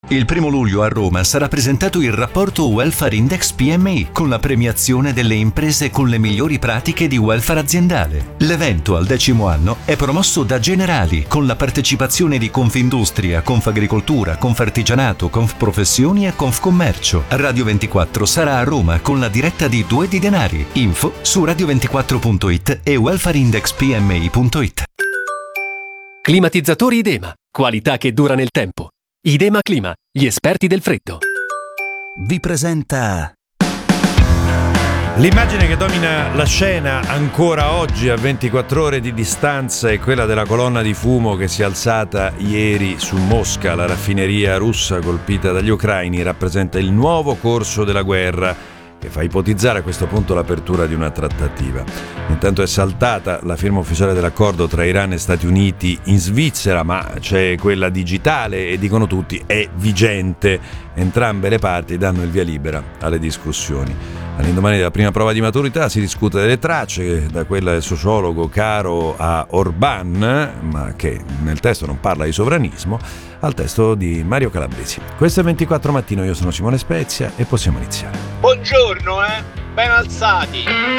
Il 1 luglio a Roma sarà presentato il rapporto Welfare Index PMI con la premiazione delle imprese con le migliori pratiche di welfare aziendale. L'evento al 10° anno è promosso da Generali con la partecipazione di Confindustria, Confagricoltura, Confartigianato, Confprofessioni e Confcommercio. Radio 24 sarà a Roma con la diretta di Due di Denari. Info su radio24.it e welfareindexpmi.it. Climatizzatori Idema. Qualità che dura nel tempo. Idema Clima, gli esperti del freddo. Vi presenta l'immagine che domina la scena ancora oggi a 24 ore di distanza è quella della colonna di fumo che si è alzata ieri su Mosca, la raffineria russa colpita dagli ucraini. Rappresenta il nuovo corso della guerra che fa ipotizzare a questo punto l'apertura di una trattativa. Intanto è saltata la firma ufficiale dell'accordo tra Iran e Stati Uniti in Svizzera, ma c'è quella digitale e dicono tutti è vigente. Entrambe le parti danno il via libera alle discussioni. All'indomani della prima prova di maturità si discute delle tracce, da quella del sociologo caro a Orban, ma che nel testo non parla di sovranismo, al testo di Mario Calabresi. Questo è 24 Mattino, io sono Simone Spezia e possiamo iniziare. Buongiorno, ben alzati.